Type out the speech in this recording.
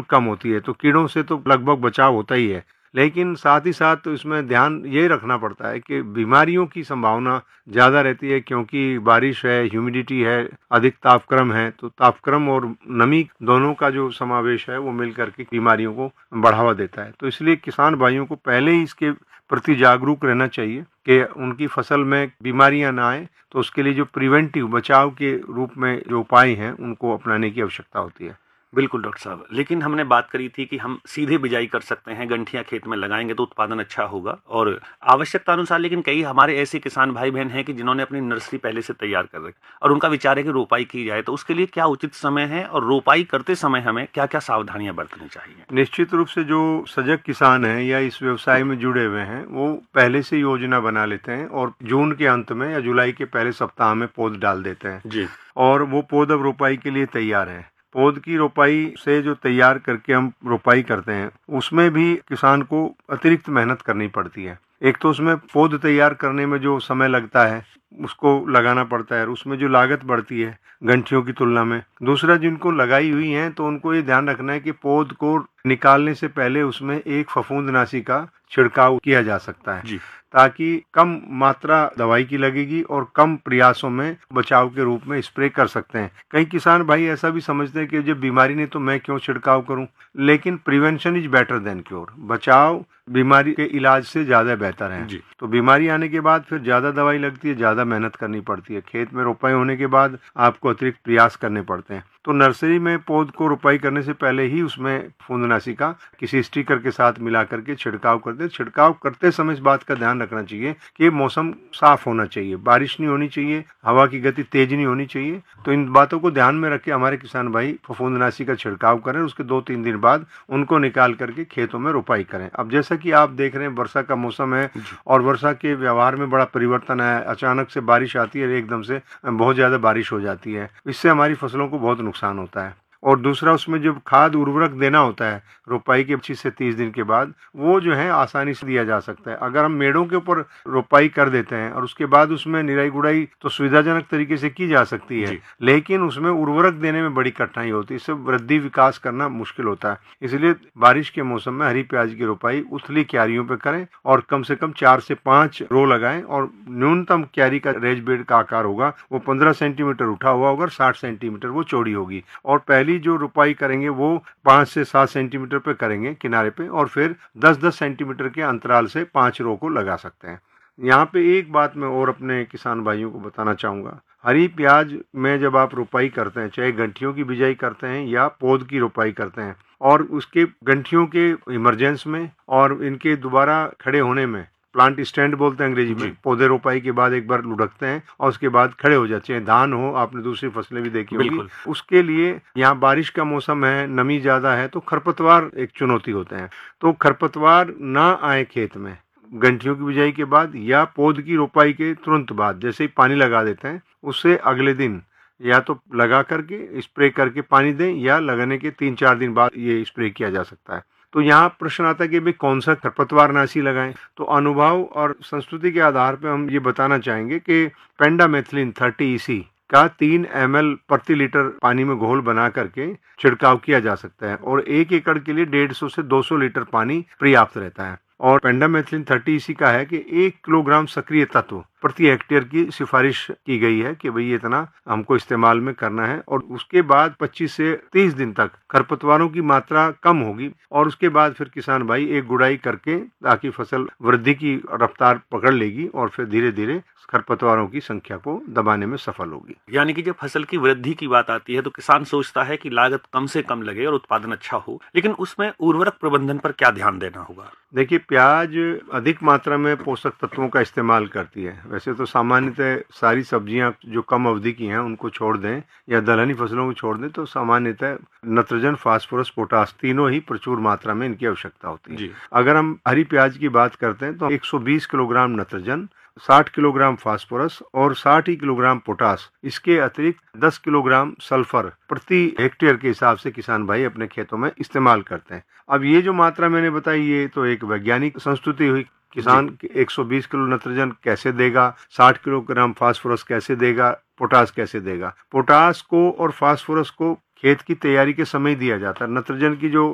कम होती है। तो कीड़ों से तो लगभग बचाव होता ही है, लेकिन साथ ही साथ तो इसमें ध्यान ये रखना पड़ता है कि बीमारियों की संभावना ज़्यादा रहती है, क्योंकि बारिश है, ह्यूमिडिटी है, अधिक तापक्रम है। तो तापक्रम और नमी दोनों का जो समावेश है वो मिल करके बीमारियों को बढ़ावा देता है। तो इसलिए किसान भाइयों को पहले ही इसके प्रति जागरूक रहना चाहिए कि उनकी फसल में बीमारियां ना आए। तो उसके लिए जो प्रिवेंटिव बचाव के रूप में जो उपाय हैं उनको अपनाने की आवश्यकता होती है। बिल्कुल डॉक्टर साहब, लेकिन हमने बात करी थी कि हम सीधे बिजाई कर सकते हैं, गंठियां खेत में लगाएंगे तो उत्पादन अच्छा होगा और आवश्यकता अनुसार। लेकिन कई हमारे ऐसे किसान भाई बहन हैं कि जिन्होंने अपनी नर्सरी पहले से तैयार कर रखी और उनका विचार है कि रोपाई की जाए, तो उसके लिए क्या उचित समय है और रोपाई करते समय हमें क्या क्या सावधानियां बरतनी चाहिए? निश्चित रूप से जो सजग किसान हैं या इस व्यवसाय में जुड़े हुए हैं वो पहले से योजना बना लेते हैं और जून के अंत में या जुलाई के पहले सप्ताह में पौध डाल देते हैं जी। और वो पौध अब रोपाई के लिए तैयार है। पौध की रोपाई से जो तैयार करके हम रोपाई करते हैं उसमें भी किसान को अतिरिक्त मेहनत करनी पड़ती है। एक तो उसमें पौध तैयार करने में जो समय लगता है उसको लगाना पड़ता है, उसमें जो लागत बढ़ती है गंठियों की तुलना में। दूसरा, जिनको लगाई हुई है तो उनको ये ध्यान रखना है कि पौध को निकालने से पहले उसमें एक फफूंदनाशी का छिड़काव किया जा सकता है जी। ताकि कम मात्रा दवाई की लगेगी और कम प्रयासों में बचाव के रूप में स्प्रे कर सकते हैं। कई किसान भाई ऐसा भी समझते हैं कि जब बीमारी नहीं तो मैं क्यों छिड़काव करूं, लेकिन prevention is better than cure. बचाव बीमारी के इलाज से ज्यादा बेहतर है। तो बीमारी आने के बाद फिर ज्यादा दवाई लगती है, ज्यादा मेहनत करनी पड़ती है। खेत में रोपाई होने के बाद आपको अतिरिक्त प्रयास करने पड़ते हैं। तो नर्सरी में पौध को रोपाई करने से पहले ही उसमें फफूंदनाशी का किसी स्टिकर के साथ मिला करके छिड़काव करते। छिड़काव करते समय इस बात का ध्यान रखना चाहिए कि मौसम साफ होना चाहिए, बारिश नहीं होनी चाहिए, हवा की गति तेज नहीं होनी चाहिए। तो इन बातों को ध्यान में रख के हमारे किसान भाई फफूंदनाशी का छिड़काव करें, उसके 2-3 दिन बाद उनको निकाल करके खेतों में रोपाई करें। अब जैसा कि आप देख रहे हैं वर्षा का मौसम है और वर्षा के व्यवहार में बड़ा परिवर्तन है। अचानक से बारिश आती है, एकदम से बहुत ज्यादा बारिश हो जाती है, इससे हमारी फसलों को बहुत नुकसान होता है। और दूसरा, उसमें जब खाद उर्वरक देना होता है रोपाई के 25 से 30 दिन के बाद, वो जो है आसानी से दिया जा सकता है। अगर हम मेड़ों के ऊपर रोपाई कर देते हैं और उसके बाद उसमें निराई गुड़ाई तो सुविधाजनक तरीके से की जा सकती है, लेकिन उसमें उर्वरक देने में बड़ी कठिनाई होती है, इससे वृद्धि विकास करना मुश्किल होता है। इसलिए बारिश के मौसम में हरी प्याज की रोपाई उथली क्यारियों पर करें और कम से कम 4 से 5 रो लगाएं और न्यूनतम क्यारी का रेज बेड का आकार होगा वो 15 सेंटीमीटर उठा हुआ होगा, 60 सेंटीमीटर वो चौड़ी होगी। और पहली जो रोपाई करेंगे वो 5 से 7 सेंटीमीटर पे करेंगे किनारे पे, और फिर 10-10 सेंटीमीटर के अंतराल से 5 रो को लगा सकते हैं। यहाँ पे एक बात मैं और अपने किसान भाइयों को बताना चाहूँगा। हरी प्याज में जब आप रोपाई करते हैं, चाहे गंठियों की बिजाई करते हैं या पौध की रोपाई करते हैं, और उसके गंठियों के इमरजेंस में और इनके दोबारा खड़े होने में, प्लांट स्टैंड बोलते हैं अंग्रेजी में, पौधे रोपाई के बाद एक बार लुढ़कते हैं और उसके बाद खड़े हो जाते हैं। धान हो, आपने दूसरी फसलें भी देखी होगी, उसके लिए यहाँ बारिश का मौसम है, नमी ज्यादा है, तो खरपतवार एक चुनौती होते हैं। तो खरपतवार ना आए खेत में गंठियों की बिजाई के बाद या पौध की रोपाई के तुरंत बाद, जैसे ही पानी लगा देते हैं उससे अगले दिन या तो लगा करके स्प्रे करके पानी दें या लगाने के 3-4 दिन बाद ये स्प्रे किया जा सकता है। तो यहाँ प्रश्न आता है कि भाई कौन सा खरपतवारनाशी लगाएं। तो अनुभव और संस्कृति के आधार पर हम ये बताना चाहेंगे कि पेंडामेथिलिन 30 EC का 3 ml प्रति लीटर पानी में घोल बना करके छिड़काव किया जा सकता है और 1 एकड़ के लिए 150 से 200 लीटर पानी पर्याप्त रहता है। और पेंडामेथिलिन 30 EC का है कि 1 किलोग्राम सक्रिय तत्व प्रति हेक्टेयर की सिफारिश की गई है कि भाई इतना हमको इस्तेमाल में करना है। और उसके बाद 25 से 30 दिन तक खरपतवारों की मात्रा कम होगी और उसके बाद फिर किसान भाई एक गुड़ाई करके ताकि फसल वृद्धि की रफ्तार पकड़ लेगी और फिर धीरे धीरे खरपतवारों की संख्या को दबाने में सफल होगी। यानी कि जब फसल की वृद्धि की बात आती है तो किसान सोचता है कि लागत कम से कम लगे और उत्पादन अच्छा हो, लेकिन उसमें उर्वरक प्रबंधन पर क्या ध्यान देना होगा? देखिए, प्याज अधिक मात्रा में पोषक तत्वों का इस्तेमाल करती है। वैसे तो सामान्यतः सारी सब्जियां जो कम अवधि की हैं उनको छोड़ दें या दलहनी फसलों को छोड़ दें तो सामान्यतः नत्रजन, फास्फोरस, पोटास तीनों ही प्रचुर मात्रा में इनकी आवश्यकता होती है। अगर हम हरी प्याज की बात करते हैं तो 120 किलोग्राम नत्रजन, 60 किलोग्राम फास्फोरस और 60 ही किलोग्राम पोटास, इसके अतिरिक्त 10 किलोग्राम सल्फर प्रति हेक्टेयर के हिसाब से किसान भाई अपने खेतों में इस्तेमाल करते हैं। अब ये जो मात्रा मैंने बताई ये तो एक वैज्ञानिक संस्तुति हुई। किसान 120 किलो नत्रजन कैसे देगा, 60 किलोग्राम फास्फोरस कैसे देगा, पोटास कैसे देगा। पोटास को और फास्फोरस को खेत की तैयारी के समय दिया जाता है। नत्रजन की जो